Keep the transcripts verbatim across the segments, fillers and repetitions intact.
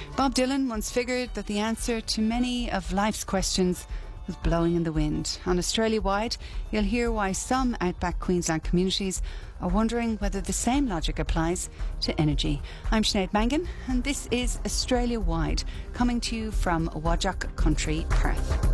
Bob Dylan once figured that the answer to many of life's questions was blowing in the wind. On Australia-wide, you'll hear why some outback Queensland communities are wondering whether the same logic applies to energy. I'm Sinead Mangan, and this is Australia-wide, coming to you from Whadjuk Country, Perth.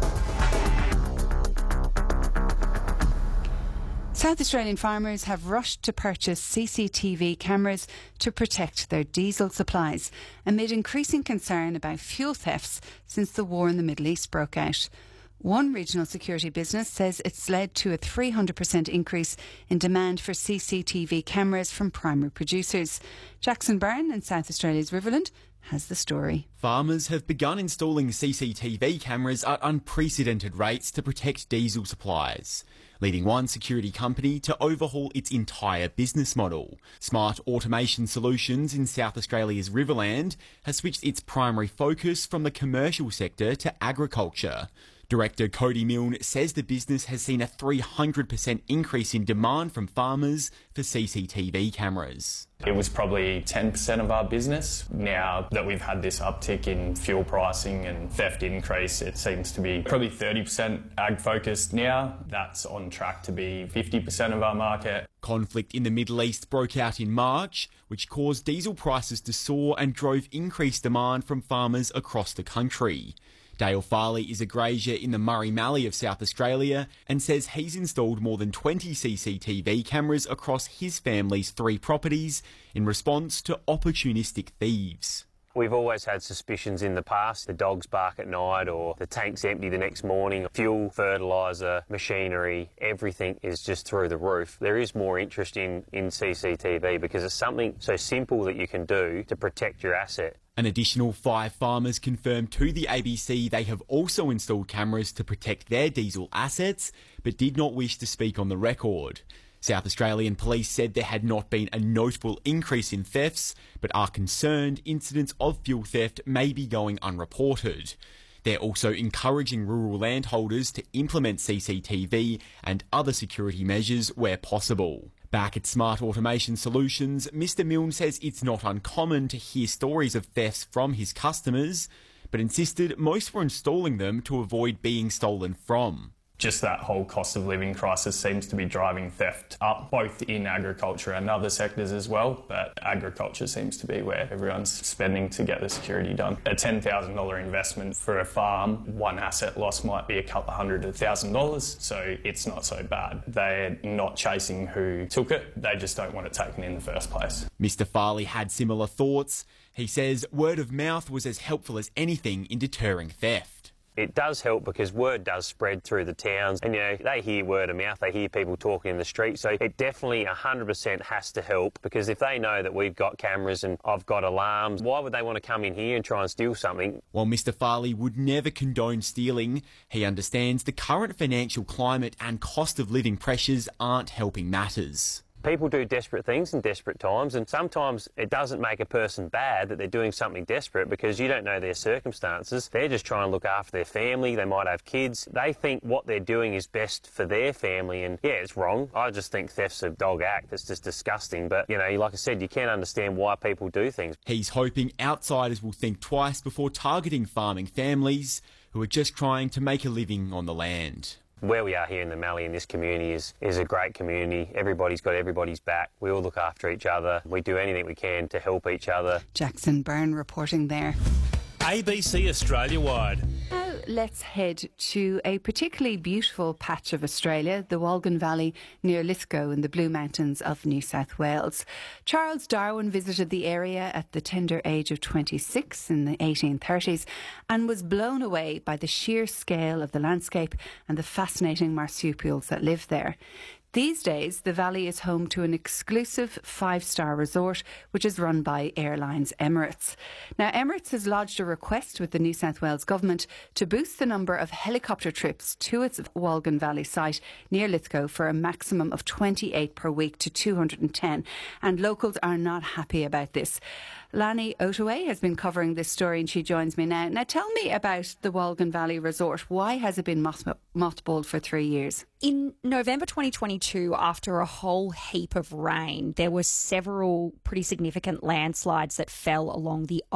South Australian farmers have rushed to purchase C C T V cameras to protect their diesel supplies amid increasing concern about fuel thefts since the war in the Middle East broke out. One regional security business says it's led to a three hundred percent increase in demand for C C T V cameras from primary producers. Jackson Byrne in South Australia's Riverland has the story. Farmers have begun installing C C T V cameras at unprecedented rates to protect diesel supplies, leading one security company to overhaul its entire business model. Smart Automation Solutions in South Australia's Riverland has switched its primary focus from the commercial sector to agriculture. Director Cody Milne says the business has seen a three hundred percent increase in demand from farmers for C C T V cameras. It was probably ten percent of our business. Now that we've had this uptick in fuel pricing and theft increase, it seems to be probably thirty percent ag focused now. That's on track to be fifty percent of our market. Conflict in the Middle East broke out in March, which caused diesel prices to soar and drove increased demand from farmers across the country. Dale Farley is a grazier in the Murray Mallee of South Australia and says he's installed more than twenty C C T V cameras across his family's three properties in response to opportunistic thieves. We've always had suspicions in the past. The dogs bark at night or the tank's empty the next morning. Fuel, fertiliser, machinery, everything is just through the roof. There is more interest in, in C C T V because it's something so simple that you can do to protect your asset. An additional five farmers confirmed to the A B C they have also installed cameras to protect their diesel assets, but did not wish to speak on the record. South Australian police said there had not been a notable increase in thefts, but are concerned incidents of fuel theft may be going unreported. They're also encouraging rural landholders to implement C C T V and other security measures where possible. Back at Smart Automation Solutions, Mister Milne says it's not uncommon to hear stories of thefts from his customers, but insisted most were installing them to avoid being stolen from. Just that whole cost of living crisis seems to be driving theft up, both in agriculture and other sectors as well, but agriculture seems to be where everyone's spending to get the security done. A ten thousand dollars investment for a farm, one asset loss might be a couple of hundred thousand dollars, so it's not so bad. They're not chasing who took it, they just don't want it taken in the first place. Mister Farley had similar thoughts. He says word of mouth was as helpful as anything in deterring theft. It does help because word does spread through the towns and, you know, they hear word of mouth, they hear people talking in the street, so it definitely one hundred percent has to help because if they know that we've got cameras and I've got alarms, why would they want to come in here and try and steal something? While Mister Farley would never condone stealing, he understands the current financial climate and cost of living pressures aren't helping matters. People do desperate things in desperate times, and sometimes it doesn't make a person bad that they're doing something desperate because you don't know their circumstances. They're just trying to look after their family, they might have kids. They think what they're doing is best for their family, and yeah, it's wrong. I just think theft's a dog act. It's just disgusting, but, you know, like I said, you can't understand why people do things. He's hoping outsiders will think twice before targeting farming families who are just trying to make a living on the land. Where we are here in the Mallee in this community is, is a great community. Everybody's got everybody's back. We all look after each other. We do anything we can to help each other. Jackson Byrne reporting there. A B C Australia-wide. Now let's head to a particularly beautiful patch of Australia, the Walgan Valley near Lithgow in the Blue Mountains of New South Wales. Charles Darwin visited the area at the tender age of twenty-six in the eighteen thirties and was blown away by the sheer scale of the landscape and the fascinating marsupials that live there. These days, the valley is home to an exclusive five-star resort, which is run by Airlines Emirates. Now, Emirates has lodged a request with the New South Wales Government to boost the number of helicopter trips to its Walgan Valley site near Lithgow for a maximum of twenty-eight per week to two hundred ten, and locals are not happy about this. Lani Otaway has been covering this story and she joins me now. Now, tell me about the Walgan Valley Resort. Why has it been moth- mothballed for three years? In November twenty twenty-two, after a whole heap of rain, there were several pretty significant landslides that fell along the